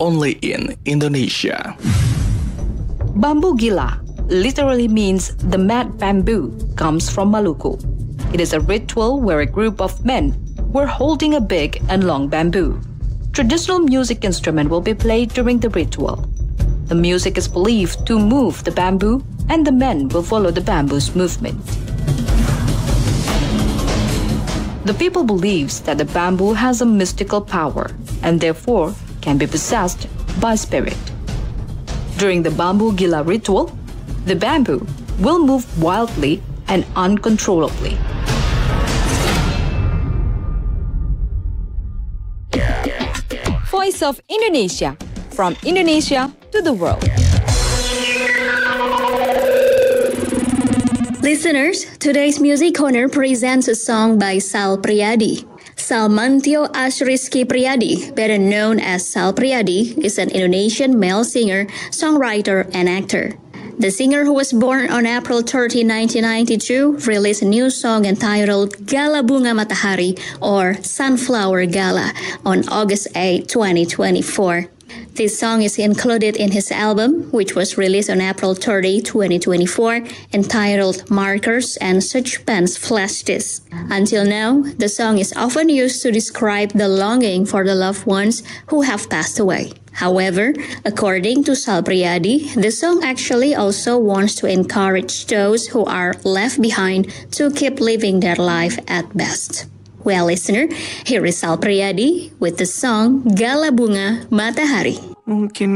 only in Indonesia. Bambu Gila literally means the mad bamboo, comes from Maluku. It is a ritual where a group of men were holding a big and long bamboo. Traditional music instrument will be played during the ritual. The music is believed to move the bamboo, and the men will follow the bamboo's movement. The people believes that the bamboo has a mystical power and therefore can be possessed by spirit. During the Bambu Gila ritual, the bamboo will move wildly and uncontrollably. Voice of Indonesia, from Indonesia to the world. Listeners, today's Music Corner presents a song by Sal Priadi. Salmantio Asrizki Priadi, better known as Sal Priadi, is an Indonesian male singer, songwriter, and actor. The singer, who was born on April 30, 1992, released a new song entitled Gala Bunga Matahari, or Sunflower Gala, on August 8, 2024. This song is included in his album, which was released on April 30, 2024, entitled Markers and Suspense Flash Disc. Until now, the song is often used to describe the longing for the loved ones who have passed away. However, according to Sal Priadi, the song actually also wants to encourage those who are left behind to keep living their life at best. Well, listener, here is Sal Priadi with the song Gala Bunga Matahari. Mungkin